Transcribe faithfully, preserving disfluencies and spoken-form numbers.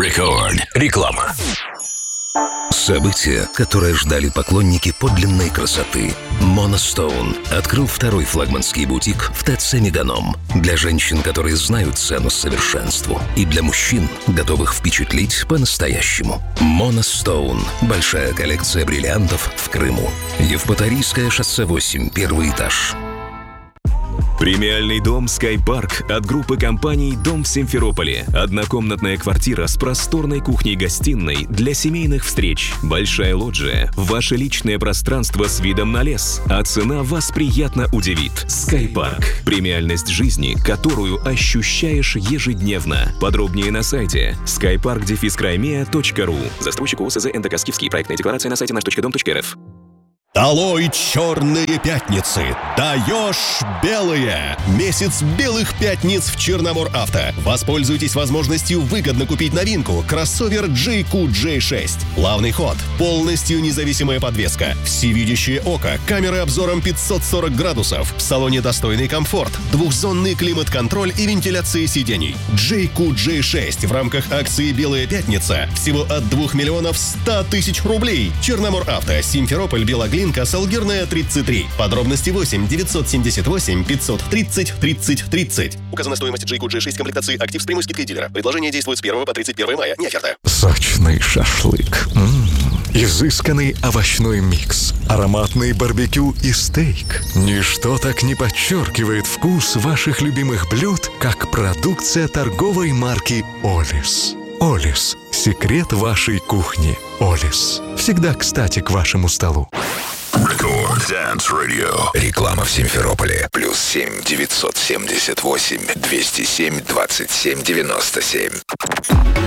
Рекорд. Реклама. Событие, которое ждали поклонники подлинной красоты. Monostone открыл второй флагманский бутик в ТЦ Меганом. Для женщин, которые знают цену совершенству. И для мужчин, готовых впечатлить по-настоящему. Monostone. Большая коллекция бриллиантов в Крыму. Евпаторийское шоссе восемь, первый этаж. Премиальный дом «Скайпарк» от группы компаний «Дом» в Симферополе. Однокомнатная квартира с просторной кухней-гостиной для семейных встреч. Большая лоджия. Ваше личное пространство с видом на лес. А цена вас приятно удивит. «Скайпарк». Премиальность жизни, которую ощущаешь ежедневно. Подробнее на сайте скайпарк дефис краймея точка ру. Застройщик ООО СЗ НДК «Скифский». Проектная декларация на сайте наш точка дом точка эр эф. Долой черные пятницы! Даешь белые! Месяц белых пятниц в Черномор Авто. Воспользуйтесь возможностью выгодно купить новинку кроссовер джей кью джей шесть. Плавный ход, полностью независимая подвеска, всевидящее око, камеры обзором пятьсот сорок градусов, в салоне достойный комфорт, двухзонный климат-контроль и вентиляция сидений. джей кью джей шесть в рамках акции «Белая пятница» всего от двух миллионов ста тысяч рублей. Черномор Авто, Симферополь, Белоглин, Салгирная, тридцать три. Подробности восемь девятьсот семьдесят восемь пятьсот тридцать тридцать тридцать. Указана стоимость джей кью джей шесть комплектации «Актив» с прямой скидкой дилера. Предложение действует с первого по тридцать первое мая. Не оферта. Сочный шашлык. М-м-м. Изысканный овощной микс. Ароматный барбекю и стейк. Ничто так не подчеркивает вкус ваших любимых блюд, как продукция торговой марки «Олис». «Олис» – секрет вашей кухни. «Олис» – всегда кстати к вашему столу. Рекорд Dance Radio. Реклама в Симферополе. Плюс семь девятьсот семьдесят восемь двести семь двадцать семь девяносто семь.